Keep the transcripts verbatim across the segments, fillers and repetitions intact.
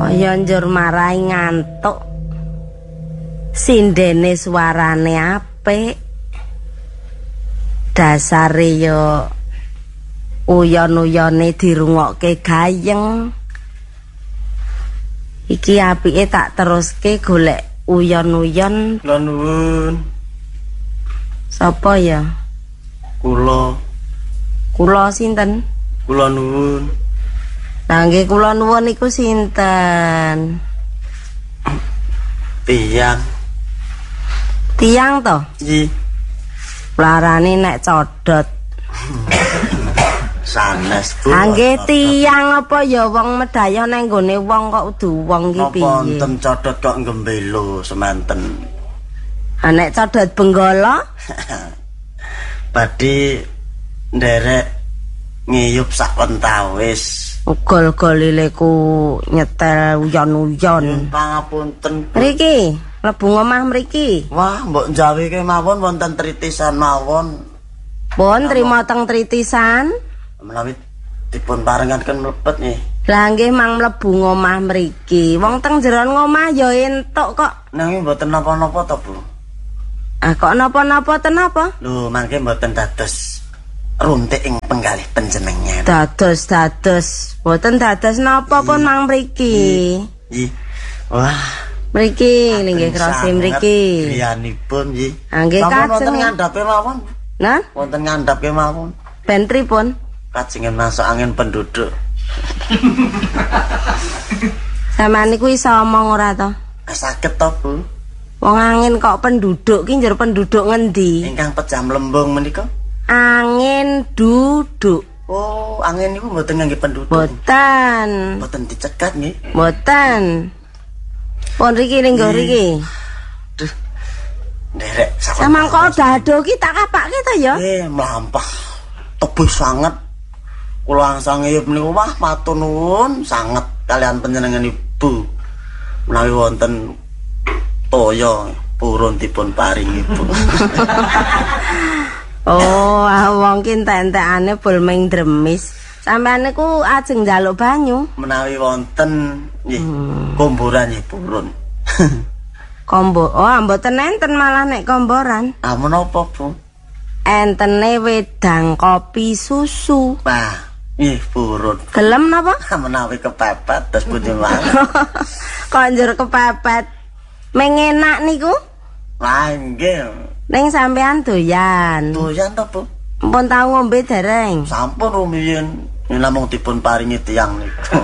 Kaya njur marai ngantuk. Sindene suarane apik. Dasare yo uyon-uyone dirungokke gayeng. Iki apike tak teruske golek uyon-uyon. Kula nuwun. Sapa ya? Kula. Kula sinten? Kula nuwun. Lah nggih kula nuwun iku sinten? Tiyang. Tiyang to? Nggih. Larane nek codot. Sanes Bu. Nggih tiyang apa ya wong medaya nang nggone wong kok udu wong iki piye? Napa wonten codot kok gembelo semanten. Ha nek codot benggala? Badhe nderek ngiyup sak wentawis. Gol-golile ku nyetel uyon-uyon. Pangapunten. Mriki, mlebu omah mriki. Wah, mbok njawike mawon wonten tritisan mawon. Pun trima teng tritisan. Menawi dipun parengaken mlebet nggih. Lah nggih mang mlebu omah mriki. Wong teng jeron omah ya entuk kok. Nanging mboten napa-napa to, Bu? Ah kok napa-napa ten apa? Lho, mangke mboten dados runtik ing penggalih panjenengan. Dados-dados, mboten dados napa pun mang mriki. Nggih. Wah, mriki nggih krasa mriki. Griyanipun nggih. Ah nggih Wonten kajeng. ngandhape mawon. Nah, Wonten ngandhape mawon. ben pripun? Kajengan masuk angin penduduk. Sampeyan niku iso omong ora to? Saged to, Bu? Wong angin kok penduduk ki njero penduduk ngendi? Ingkang pejam lembung menika? Angin duduk. Oh, angin niku mboten ngangge penduduk. Boten. Mboten dicegat nggih. Boten. Pun riki ning nggo riki. Duh. Nderek Samang kok dado ki tak kapake to ya? Eh, mlampah. Tebih sanget. Kula angsal ngiyup niku wah matur nuwun sanget kalian panjenengan Ibu. Menawi wonten toya purun dipun paringi, Bu. Oh, wong ki entek-entekane bulming dremis. Sampeyan niku ajeng njaluk banyu. Menawi wonten nggih Hmm. komboran nggih purun. Kombo. Oh, mboten enten malah nek komboran. Ah menapa, Bu? Entene wedang kopi susu. Wah, nggih purun. Gelem napa? Menawi kepepet terus pundi mawon. Kok njur kepepet. Mengenak niku? Lah nggih. Ning sampean doyan. Doyan to, Bu? Mpun tau ngombe dereng. Sampun rumiyin namung dipun paringi tiyang niku.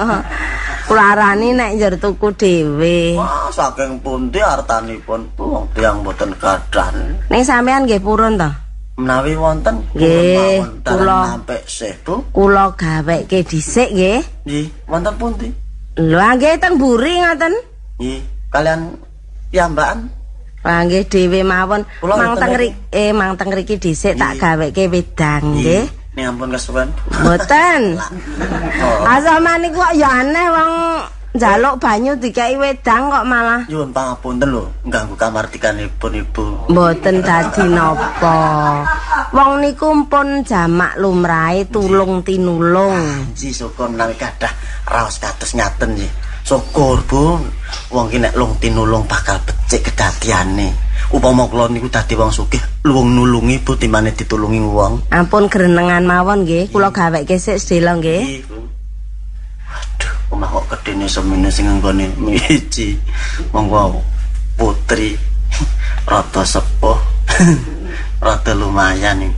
Kularani nek njur tuku dhewe. Wah, saking pundi artanipun, Bu? Wong tiyang mboten gadah. Ning sampean nggih purun to? Menawi wonten Nggih, kula nampik sih, Bu. Kula gaweke dhisik nggih. Nggih, wonten pundi? Lho nggih teng mburi ngoten. Nggih, kalian piyambakan. Lah nggih dhewe mawon. Kula Mang ngoten teng niki. ri- eh mang teng riki dhisik tak Nggih. gaweke wedang nggih. Ning ampun kesuwen. Mboten. Oh, Asama niku kok ya aneh wong njaluk banyu dikai wedang kok malah nyuwun pangapunten lho, ngganggu kamardikanipun Ibu. mboten dadi napa. Wong niku mpun jamak lumrahe tulung tinulung. Ji syukur menawi gadah raos kados ngaten nggih. Syukur, Bu. Wong ki nek lung tinulung bakal becik kedadiane. Upama kula niku dadi wong sugih, luwung nulungi Bu timbane ditulungi wong. Ampun grenengan mawon nggih, kula gaweke sik sedela nggih. Nggih, Bu. Waduh, omah kok kedene semene sing nggone miji. Monggo putri rada sepuh. Rada lumayan iki.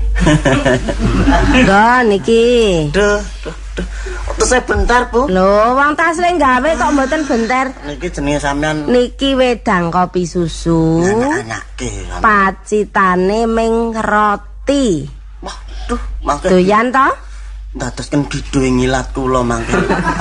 Lho niki. Duh, duh, duh. Terus saya bentar, Bu. Lho, wong tasle gawe kok mboten benter. Niki jenenge sampean Niki wedang kopi susu. anak-anake. Pacitane ming roti. Waduh, mangke Doyan to? ndadosken didoe ngilat kula mangke.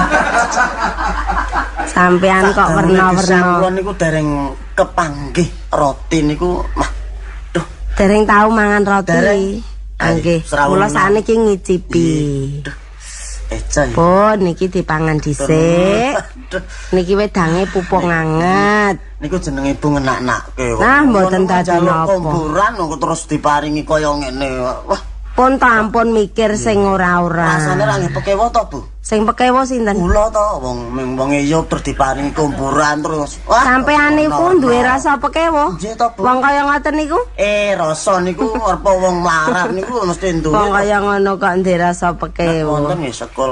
Sampean kok Kula werna-werna. niku dereng kepanggih roti niku mah duh Dereng tau mangan roti. Dereng. Nggih, Serawung kula menang. saniki ngicipi. Duh. Eca ya. Pun niki dipangan dhisik. Duh. Niki wedange pupung anget. Niku jenenge ibu ngenak-nakke. Nah, mboten dadi napa. Komburan kok terus diparingi kaya ngene. Wah, Pun ta ampun mikir sing ora-ora. Rasane ra nggih pekewo to, Bu? Sing pekewo sinten? Kula to, wong ming wong eyup terus diparingi kumpuran terus. Wah, sampean niku duwe rasa pekewo? Nggih to, Bu. Wong kaya ngoten niku? Eh, rasa niku apa wong melarat niku mesti duwe. Wong kaya ngono kok ndek rasa pekewo. Wonten nggih sekol.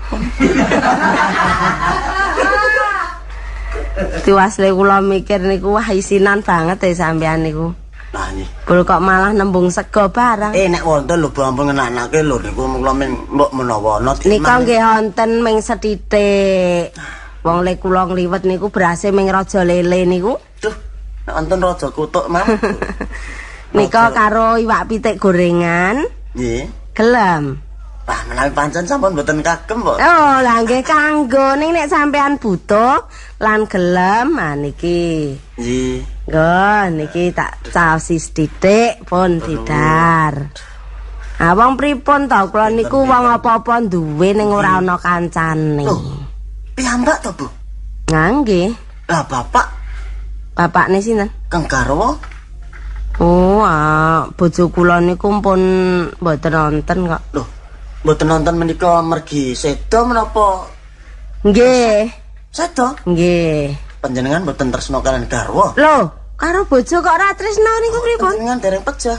Tiwasle kula mikir niku wah isinan banget ya sampean niku. Nah nggih. Bul kok malah nembung sego barang. Eh nek wonten lho Bu ampun ngenakake lho niku kula men mbok menawa ana nika nggih wonten ming sethithik. Wong le kula ngliwet niku berase ming raja lele niku. Duh, nek wonten raja kutuk mah. Nika karo iwak pitik gorengan. Nggih. Gelem. Wah, menawi pancen sampun mboten kagem kok. Oh, lah nggih kanggo ning nek sampean butuh lan gelem ah niki. Nggih. Nggo niki tak caosis sithik pun didar. Ah wong pripun to kula niku wong apa-apa duwe ning ora ana kancane. Piyambak to, Bu? Nah nggih. Lah bapak Bapakne sinten? Kang Garwa. Oh, ah bojo kula niku pun mboten nonton kok. Loh, mboten nonton menika mergi sedo menapa? Nggih. Sedo? Nggih. Panjenengan mboten tresno kalian garwa. Lho, karo bojo kok ora tresno niku pripun? Panjenengan dereng pejah.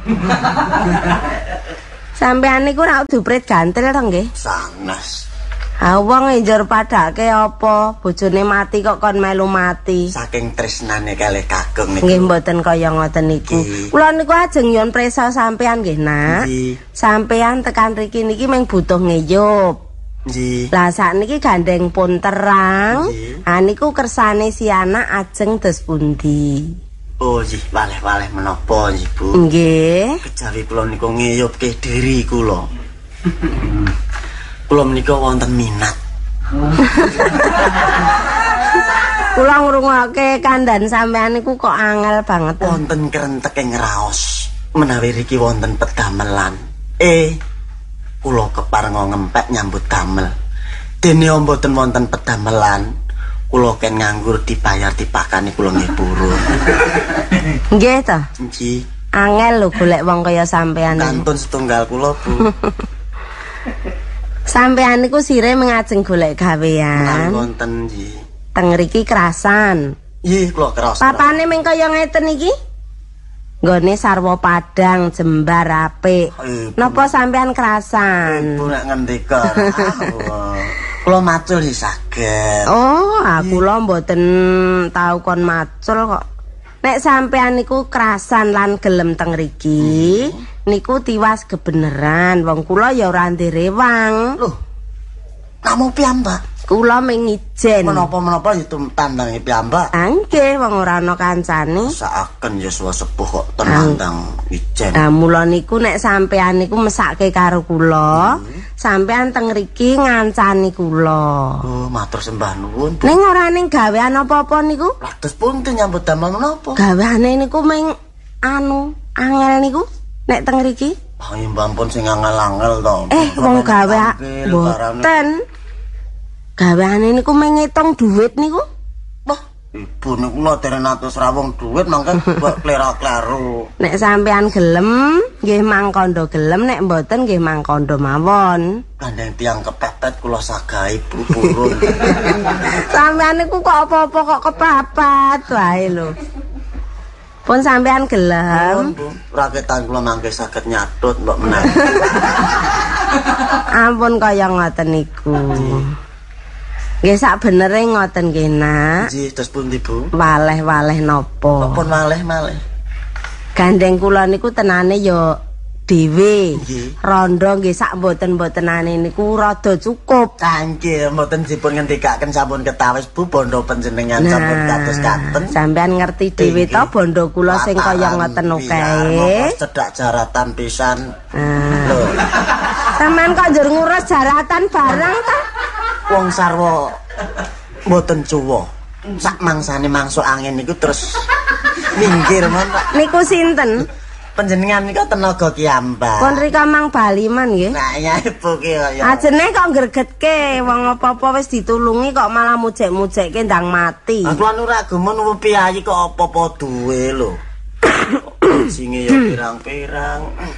Sampean niku ra dupret gantel to nggih? Sanes. Ha wong njur padake apa? Bojone mati kok kon melu mati. Saking tresnane kalih kagem niku. Nggih mboten kaya ngoten niku. Kula niku ajeng nyuwun prisa sampean nggih, Nak. Sampean tekan riki niki mung butuh ngeyup. Nggih. Lah sakniki gandeng pun terang. Ha niku kersane si anak ajeng dos pundi? Oh, nggih, waleh-waleh menapa nggih, Bu? Nggih. Kejawi kula niku ngeyupke diri kula. Kula menika wonten minat. Kula ngrungokke kandhan sampean niku kok angel banget. Wonten kerentek ing raos menawi riki wonten pedamelan. Eh, kula keparenga ngempek nyambut damel. Dene mboten wonten pedamelan, kula ken nganggur dibayar dipakani kula nggih purun. Nggih to? Nggih. Angel lho golek wong kaya sampean. Kantun setunggal kula, Bu. Sampean niku sire mengajeng golek gawean. Wonten nggih. Teng riki kerasan. Nggih, kula keras. Papane meng kaya ngeten iki? Nggone sarwa padang jembar apik. Napa sampean kerasan? Ibu nek ngendika. Kula macul sih saged. Oh, aku lho mboten tau kon macul kok. Nek sampean niku kerasan lan gelem teng riki, niku tiwas kebeneran. Wong kula ya ora nderewang. Loh. Namu piyambak. Kula mengijen. Menapa-menapa itu tandangi piyambak. Nggih, wong ora ana kancane. Saaken Yuswa sepuh kok tenandang ijen. Nah, mula niku nek sampean niku mesake karo kula, sampean teng riki ngancani kula. Oh, matur sembah nuwun. Ning ora ning gawean apa-apa niku? Lados punten nyambut damel menapa? Gaweane niku ming anu, angel niku nek teng riki. Ah, ampun sing angel-angel to. Eh, wong gawe mboten. Gaweane niku ming ngitung dhuwit niku. Wah, ibu niku kula dereng atus rawung dhuwit mangke mbok klera-kleru. Nek sampean gelem, nggih mangkondo gelem, nek mboten nggih mangkondo mawon. Gandeng tiang kepepet kula sagahi Bu purun. Sampean niku kok apa-apa kok kepapat wae lho. Pun sampean gelem. Raketan kula mangke saged nyatut mbok menawi. Ampun kaya ngoten niku. Nggih sak benere ngoten nggih, Nak. Nggih, terus pundi, Bu? Waleh-waleh napa? Pun maleh-maleh. Gandeng kula niku tenane ya dhewe. Nggih. Rondo nggih sak mboten-mbotenane niku rada cukup. Nggih, mboten dipun ngendikaken sampun ketawis Bu bondo panjenengan sampun kados-katen. Sampean ngerti dhewe to bondo kula sing kaya ngoten kae. Cedak jaratan pisan. Lho. Sampean kok njur ngurus jaratan barang ta? Wong sarwa mboten cuwa. Sak mangsane mangsu angin niku terus minggir mon. Niku sinten? Panjenengan nika tenaga kiambak. Pun rika mang bali man nggih. Nah, ya ibu ki kaya. Ajene kok gregetke wong apa-apa wis ditulungi kok malah mujek-mujekke ndang mati. Aku anu ra gumun piyayi kok apa-apa duwe lho. Singe ya pirang-pirang.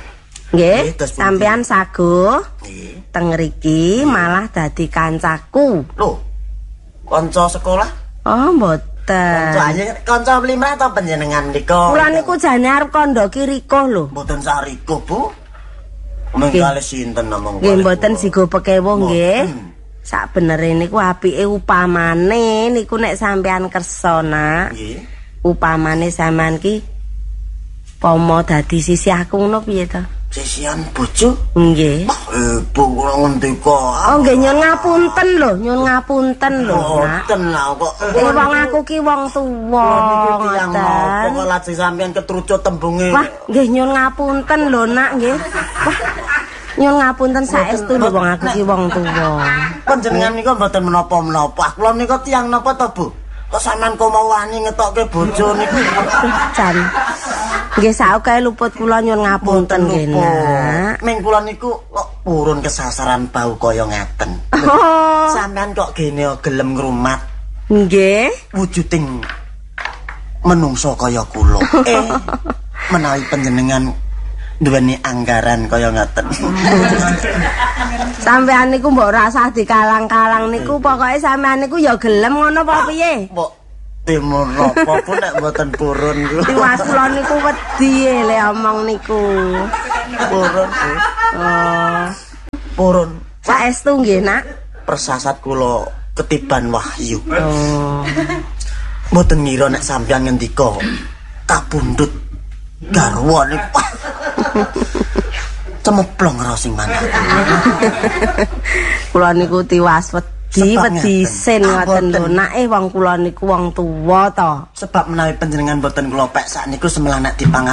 Nggih, terus pundi? sampean sago Nggih. teng mriki malah dadi kancaku. Lho. Kanca sekolah? Oh, mboten. Soalnya kanca mlimrah to panjenengan nika. Kula niku jane arep kandha kiriko lho. Mboten sariko, Bu. Mung Nggih. kalih sinten namung. Nggih mboten sigo pekewo nggih. Mboten. Sak benere niku apike upamane niku nek sampean kersa nak. Nggih. Upamane sampean ki pomo dadi sisi aku ngono piye to? Sisian bojo? Nggih. Eh, Bu kula ngendika. Oh nggih nyun ngapunten lho, nyun ngapunten lho, Nak. Mboten lah kok. Eh wong aku ki wong tuwa Tiyang napa kok lajeng sampean ketrucut tembunge. Wah, nggih nyun ngapunten lho, Nak, nggih. Wah, nyun ngapunten saestu lho wong aku ki wong tuwa. Panjenengan nika mboten menapa-menapa. Kula nika tiyang napa to, Bu? Kok sampean kok mau wani ngetokke bojo niku? Jan. Nggih saokae luput kula nyun ngapunten nggih, Nak. Ming kula niku kok purun kesasaran bau kaya ngaten. Oh, Sampean kok gene gelem ngrumat nggih. wujuding menungso kaya kula. Eh, menawi panjenengan duweni anggaran kaya ngaten. Sampean niku mbok rasah dikalang-kalang niku pokoke sampean niku ya gelem ngono apa piye? Mbok timur napa pun nek mboten purun ku. Tiwas kula niku wedi le omong niku. Purun, Bu. Oh, Purun. saestu nggih, Nak. Persasat kula ketiban wahyu. Oh. Mboten ngira nek sampean ngendika kapundhut garwa niku. Cemeplong ra sing manah. Kula niku tiwas wedi Sebab wedi ngeten. sen ngoten lho, Mboten. Nak. Eh wong kula niku wong tuwa to. Sebab menawi panjenengan mboten kula pek sak niku semelah nek dipang